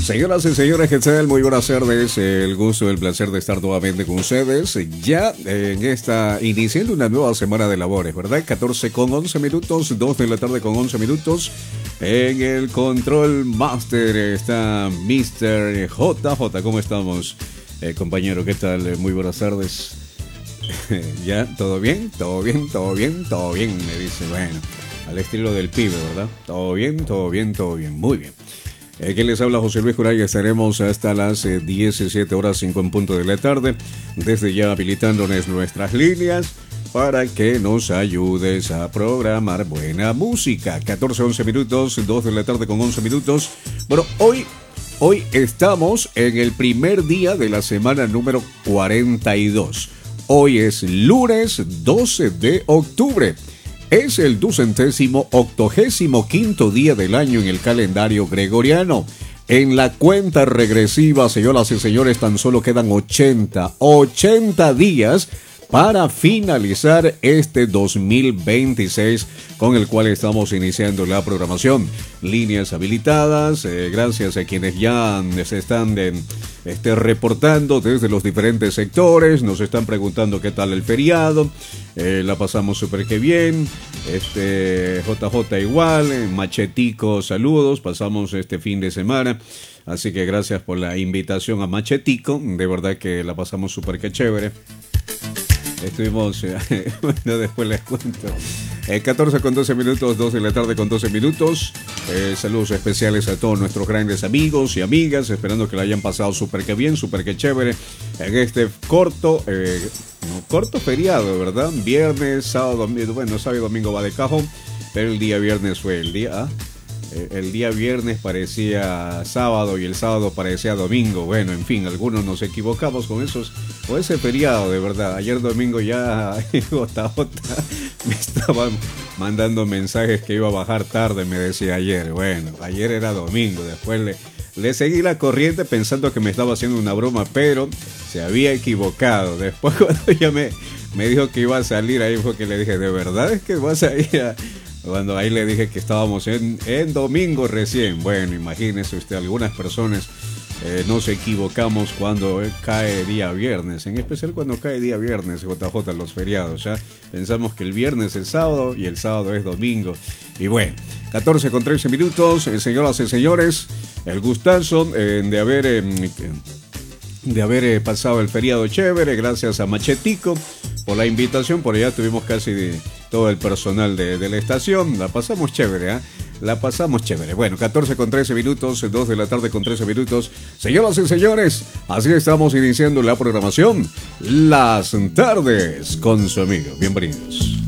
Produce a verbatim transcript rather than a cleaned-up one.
Señoras y señores, ¿qué tal? Muy buenas tardes. El gusto, el placer de estar nuevamente con ustedes. Ya en esta, iniciando una nueva semana de labores, ¿verdad? catorce con once minutos, dos de la tarde con once minutos. En el Control Master está mister J J. ¿Cómo estamos, eh, compañero? ¿Qué tal? Muy buenas tardes. ¿Ya? ¿Todo bien? ¿Todo bien? ¿Todo bien? ¿Todo bien? Me dice, bueno, al estilo del pibe, ¿verdad? ¿Todo bien? ¿Todo bien? ¿Todo bien? Muy bien. Eh, ¿Quién les habla? José Luis Curay. Estaremos hasta las eh, diecisiete horas cinco en punto de la tarde. Desde ya habilitándonos nuestras líneas para que nos ayudes a programar buena música. catorce, once minutos, dos de la tarde con once minutos. Bueno, hoy, hoy estamos en el primer día de la semana número cuarenta y dos. Hoy es lunes doce de octubre. Es el ducentésimo octogésimo quinto día del año en el calendario gregoriano. En la cuenta regresiva, señoras y señores, tan solo quedan ochenta, ochenta días para finalizar este dos mil veintiséis, con el cual estamos iniciando la programación. Líneas habilitadas, eh, gracias a quienes ya se están de, este, reportando desde los diferentes sectores, nos están preguntando qué tal el feriado. Eh, la pasamos súper que bien. Este J J igual, eh, Machetico, saludos, pasamos este fin de semana. Así que gracias por la invitación a Machetico, de verdad que la pasamos súper que chévere. Estuvimos, eh, bueno, después les cuento. Eh, catorce con doce minutos, dos de la tarde con doce minutos. Eh, saludos especiales a todos nuestros grandes amigos y amigas, esperando que la hayan pasado súper que bien, súper que chévere en este corto, eh, no, corto feriado, ¿verdad? Viernes, sábado, domingo, bueno, sábado y domingo va de cajón, pero el día viernes fue el día, ¿ah? El día viernes parecía sábado y el sábado parecía domingo. Bueno, en fin, algunos nos equivocamos con esos, o ese feriado, de verdad. Ayer domingo ya J J me estaba mandando mensajes que iba a bajar tarde, me decía ayer. Bueno, ayer era domingo, después le, le seguí la corriente pensando que me estaba haciendo una broma, pero se había equivocado. Después cuando ya me, me dijo que iba a salir, ahí fue que le dije, ¿de verdad es que vas a ir a...? Cuando ahí le dije que estábamos en, en domingo recién. Bueno, imagínese usted, algunas personas eh, nos equivocamos cuando cae día viernes, en especial cuando cae día viernes, J J, los feriados, ¿ya? Pensamos que el viernes es sábado y el sábado es domingo. Y bueno, catorce con trece minutos, eh, señoras y señores, el gustazo eh, de haber... Eh, de haber eh, pasado el feriado chévere, gracias a Machetico por la invitación. Por allá tuvimos casi de, todo el personal de, de la estación, la pasamos chévere, ¿eh? La pasamos chévere. Bueno, catorce con trece minutos, dos de la tarde con trece minutos. Señoras y señores, así estamos iniciando la programación Las Tardes con su amigo. Bienvenidos.